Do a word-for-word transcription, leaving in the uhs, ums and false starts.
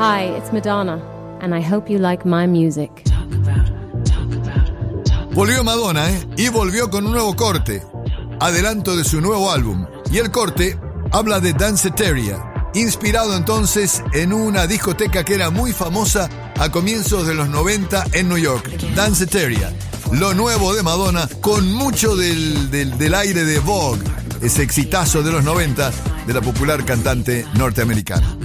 Hi, it's Madonna, and I hope you like my music. Volvió Madonna, ¿eh? Y volvió con un nuevo corte, adelanto de su nuevo álbum. Y el corte habla de Danceteria, inspirado entonces en una discoteca que era muy famosa a comienzos de los noventa en New York. Danceteria, lo nuevo de Madonna, con mucho del, del, del aire de Vogue, ese exitazo de los noventa de la popular cantante norteamericana.